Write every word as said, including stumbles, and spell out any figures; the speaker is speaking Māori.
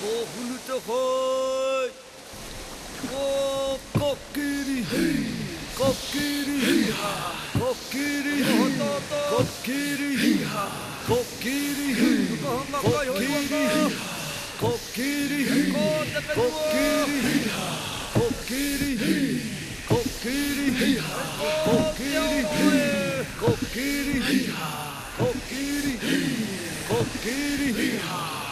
Hoy, oh, kokiri, kokiri, kokiri, kokiri, kokiri, kokiri, kokiri, kokiri, kokiri, kokiri, kokiri, kokiri, kokiri, kokiri,